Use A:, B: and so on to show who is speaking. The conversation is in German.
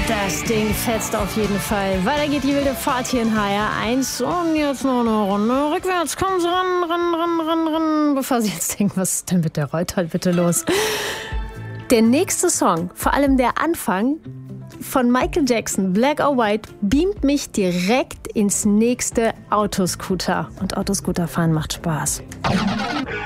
A: Das Ding fetzt auf jeden Fall. Weiter geht die wilde Fahrt hier in HR1. Und jetzt noch eine Runde rückwärts. Kommen Sie ran. Bevor Sie jetzt denken, was ist denn mit der Reuter bitte los? Der nächste Song, vor allem der Anfang von Michael Jackson, Black or White, beamt mich direkt ins nächste Autoscooter. Und Autoscooter fahren macht Spaß.